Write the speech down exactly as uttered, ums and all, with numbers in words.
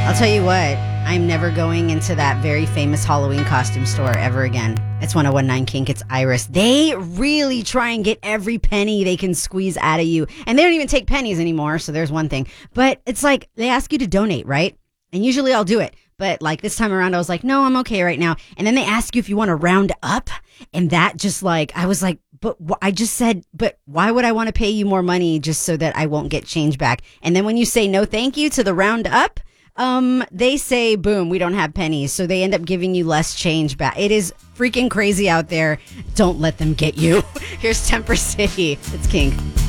I'll tell you what, I'm never going into that very famous Halloween costume store ever again. It's one oh one nine Kink. It's Iris. They really try and get every penny they can squeeze out of you. And they don't even take pennies anymore, so there's one thing. But it's like they ask you to donate, right? And usually I'll do it. But like this time around, I was like, no, I'm okay right now. And then they ask you if you want to round up. And that just like, I was like, but wh- I just said, but why would I want to pay you more money just so that I won't get change back? And then when you say no thank you to the round up, um, they say, boom, we don't have pennies. So they end up giving you less change back. It is freaking crazy out there. Don't let them get you. Here's Temper City. It's Kink.